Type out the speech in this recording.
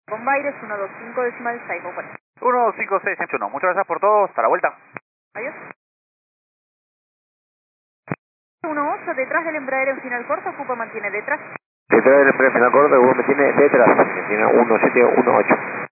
Con Baires 125 decimal 6, 15681. Muchas gracias por todo. Hasta la vuelta. Adiós. 18, detrás del embrague en final corto, ocupa mantiene detrás. Detrás del embrague final corto, me tiene detrás, me tiene 1718.